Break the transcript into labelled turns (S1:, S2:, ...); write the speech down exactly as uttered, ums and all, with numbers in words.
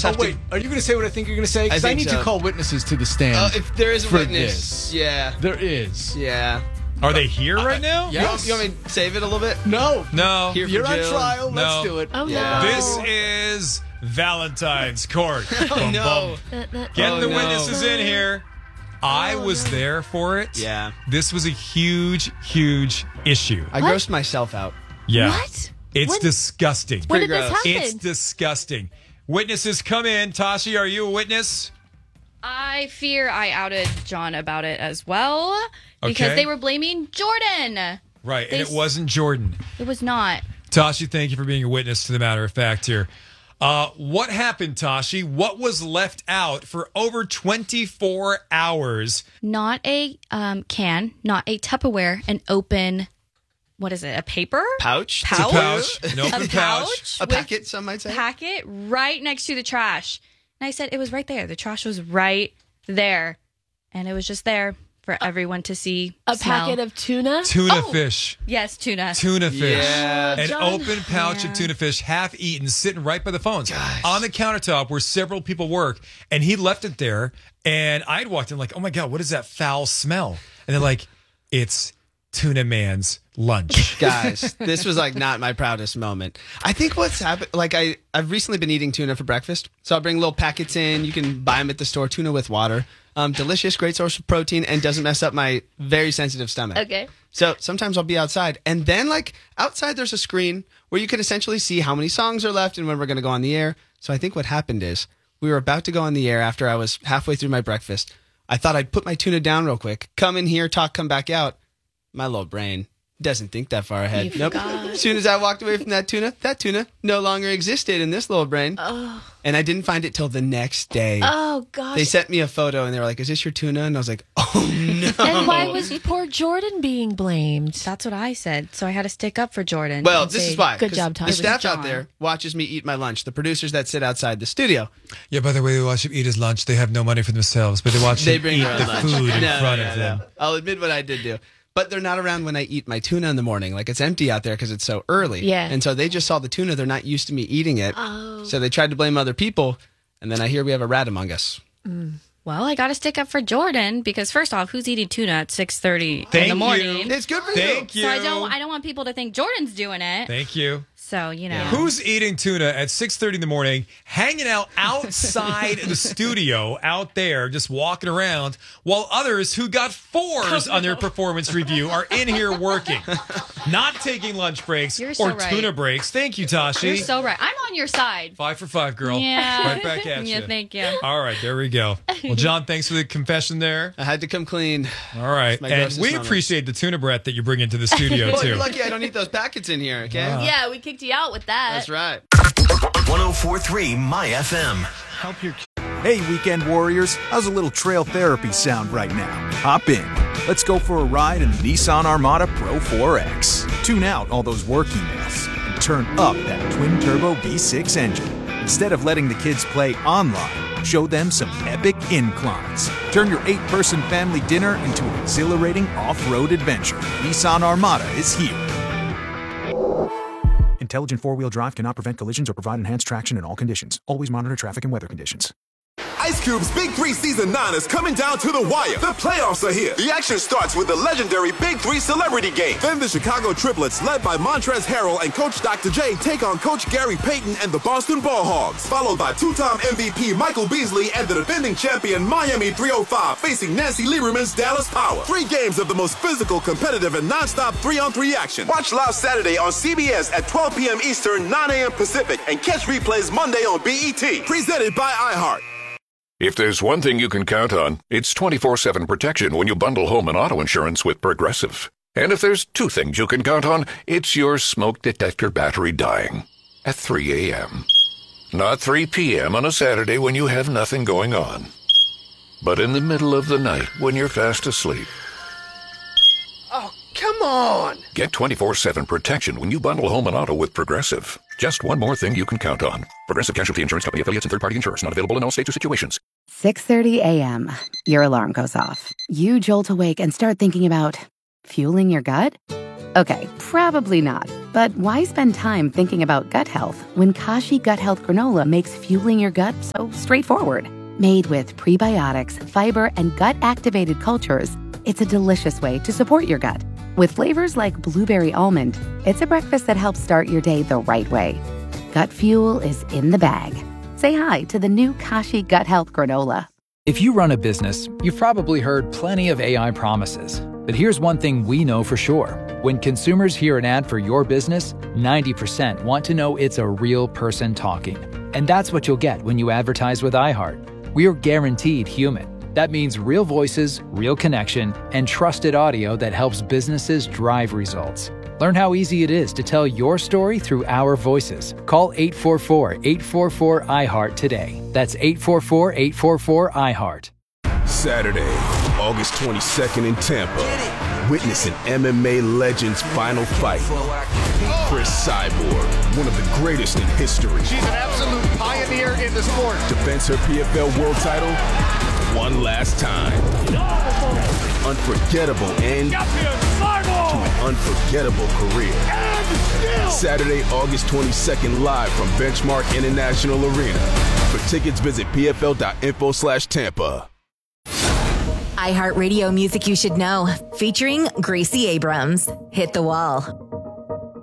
S1: have
S2: oh, wait,
S1: to...
S2: are you going to say what I think you're going to say? Because
S1: I
S2: I,
S1: think
S2: need
S1: so.
S2: to call witnesses to the stand.
S1: Uh, if there is a
S2: for
S1: witness,
S2: this.
S1: yeah.
S2: There is.
S1: Yeah.
S3: Are they here right now?
S1: You, want, you want me to save it a little bit?
S2: No.
S3: No.
S1: Here for
S2: You're on
S1: Jill.
S2: trial.
S3: No.
S2: Let's do it.
S4: Oh,
S1: Yeah.
S4: no.
S3: This is Valentine's Court. Bum,
S1: no.
S3: bum.
S4: Uh, uh,
S3: Get
S1: Oh,
S3: the
S1: no.
S3: witnesses in here. I
S4: Oh,
S3: was
S4: no.
S3: there for it.
S1: Yeah.
S3: This was a huge, huge issue.
S1: I
S4: What?
S1: grossed myself out.
S3: Yeah.
S4: What?
S3: It's
S4: When-
S3: disgusting.
S4: When did
S1: Pretty
S4: this
S1: gross.
S4: happen?
S3: It's disgusting. Witnesses come in. Tashi, are you a witness?
S5: I fear I outed John about it as well because
S3: Okay.
S5: they were blaming Jordan.
S3: Right,
S5: They
S3: and it
S5: s-
S3: wasn't Jordan.
S5: It was not.
S3: Tashi, thank you for being a witness to the matter of fact here. Uh, what happened, Tashi? What was left out for over twenty-four hours?
S5: Not a um, can, not a Tupperware, an open, what is it, a paper?
S1: Pouch?
S3: It's a
S5: Pouch?
S3: pouch, an
S5: A
S3: open pouch.
S5: pouch?
S1: A
S5: with
S1: packet, some might say.
S5: Packet right next to the trash. And I said it was right there. The trash was right there. And it was just there for everyone to see.
S4: A
S5: smell.
S4: packet of tuna?
S3: Tuna
S5: Oh.
S3: fish.
S5: Yes, tuna.
S3: Tuna fish.
S1: Yeah.
S3: An
S4: John.
S3: open pouch
S5: Yeah.
S3: of tuna fish, half eaten, sitting right by the phones on the countertop where several people work. And he left it there. And I'd walked in like, oh my God, what is that foul smell? And they're like, it's Tuna Man's lunch.
S1: Guys, this was like not my proudest moment. I think what's happened, like I, I've recently been eating tuna for breakfast. So I'll bring little packets in. You can buy them at the store, tuna with water. Um, delicious, great source of protein, and doesn't mess up my very sensitive stomach.
S5: Okay.
S1: So sometimes I'll be outside, and then like outside there's a screen where you can essentially see how many songs are left and when we're going to go on the air. So I think what happened is we were about to go on the air after I was halfway through my breakfast. I thought I'd put my tuna down real quick, come in here, talk, come back out. My little brain doesn't think that far ahead.
S4: You
S1: nope.
S4: forgot.
S1: As soon as I walked away from that tuna, that tuna no longer existed in this little brain.
S4: Oh,
S1: And I didn't find it till the next day.
S4: oh gosh.
S1: They sent me a photo and they were like, is this your tuna? And I was like, oh no.
S4: And why was poor Jordan being blamed?
S5: That's what I said. So I had to stick up for Jordan.
S1: Well,
S5: and
S1: this
S5: say,
S1: is why.
S4: Good
S1: 'cause
S4: job, Tom.
S1: The
S4: It was
S1: staff out
S5: John.
S1: there watches me eat my lunch. The producers that sit outside the studio.
S3: Yeah, by the way, they watch him eat his lunch. They have no money for themselves, but they watch
S1: They
S3: him
S1: bring
S3: eat
S1: their own
S3: the
S1: lunch.
S3: food in
S1: No,
S3: front
S1: no,
S3: of
S1: no.
S3: them.
S1: I'll admit what I did do. But they're not around when I eat my tuna in the morning. Like, it's empty out there because it's so early.
S4: Yeah.
S1: And so they just saw the tuna. They're not used to me eating it.
S4: Oh.
S1: So they tried to blame other people. And then I hear we have a rat among us.
S5: Well, I got to stick up for Jordan because first off, who's eating tuna at six thirty in
S3: Thank
S5: the
S3: you.
S5: morning?
S1: It's good for
S3: Thank you.
S5: So I don't I don't want people to think Jordan's doing it.
S3: Thank you.
S5: So, you know.
S3: Who's eating tuna at six thirty in the morning, hanging out outside the studio, out there, just walking around, while others who got fours on their performance review are in here working, not taking lunch breaks
S5: You're so
S3: or
S5: right.
S3: tuna breaks. Thank you, Tashi.
S5: You're so right. I'm on your side.
S3: Five for five, girl.
S5: Yeah.
S3: Right back at you.
S5: Yeah, thank you.
S3: All right, there we go. Well, John, thanks for the confession there.
S1: I had to come clean.
S3: All right.
S1: my
S3: And
S1: grossest
S3: we
S1: moment.
S3: appreciate the tuna breath that you bring into the studio,
S1: Well,
S3: too.
S1: you're lucky I don't eat those packets in here, okay?
S4: Yeah, we kicked you out with that.
S1: That's right.
S6: one oh four point three My F M.
S7: Help your. Hey, weekend warriors, how's a little trail therapy sound right now? Hop in. Let's go for a ride in the Nissan Armada Pro four X. Tune out all those work emails and turn up that twin-turbo V six engine. Instead of letting the kids play online, show them some epic inclines. Turn your eight-person family dinner into an exhilarating off-road adventure. Nissan Armada is here. Intelligent four-wheel drive cannot prevent collisions or provide enhanced traction in all conditions. Always monitor traffic and weather conditions.
S8: Ice Cube's Big Three Season nine is coming down to the wire. The playoffs are here. The action starts with the legendary Big Three Celebrity Game. Then the Chicago Triplets, led by Montrezl Harrell and Coach Doctor J, take on Coach Gary Payton and the Boston Ball Hogs. Followed by two-time M V P Michael Beasley and the defending champion Miami three oh five facing Nancy Lieberman's Dallas Power. Three games of the most physical, competitive, and non-stop three-on-three action. Watch live Saturday on C B S at twelve p.m. Eastern, nine a.m. Pacific, and catch replays Monday on B E T. Presented by iHeart.
S9: If there's one thing you can count on, it's twenty-four seven protection when you bundle home and auto insurance with Progressive. And if there's two things you can count on, it's your smoke detector battery dying at three a.m. Not three p.m. on a Saturday when you have nothing going on, but in the middle of the night when you're fast asleep.
S1: Oh, come on.
S9: Get twenty-four seven protection when you bundle home and auto with Progressive. Just one more thing you can count on. Progressive Casualty Insurance Company affiliates and third-party insurers. Not available in all states or situations.
S10: six thirty a.m. Your alarm goes off. You jolt awake and start thinking about fueling your gut? Okay, probably not. But why spend time thinking about gut health when Kashi Gut Health Granola makes fueling your gut so straightforward? Made with prebiotics, fiber, and gut-activated cultures, it's a delicious way to support your gut. With flavors like blueberry almond, it's a breakfast that helps start your day the right way. Gut fuel is in the bag. Say hi to the new Kashi Gut Health Granola.
S11: If you run a business, you've probably heard plenty of A I promises. But here's one thing we know for sure. When consumers hear an ad for your business, ninety percent want to know it's a real person talking. And that's what you'll get when you advertise with iHeart. We are guaranteed human. That means real voices, real connection, and trusted audio that helps businesses drive results. Learn how easy it is to tell your story through our voices. Call eight four four, eight four four, I heart today. That's eight four four, eight four four, I heart.
S8: Saturday, August twenty-second in Tampa. Witness an M M A legend's final fight. Chris Cyborg, one of the greatest in history.
S12: She's an absolute pioneer in the sport.
S8: Defends her P F L world title one last time. Unforgettable end to an unforgettable career. Saturday, August twenty-second, live from Benchmark International Arena. For tickets, visit p f l dot info slash Tampa.
S13: iHeartRadio Music You Should Know, featuring Gracie Abrams. Hit the Wall.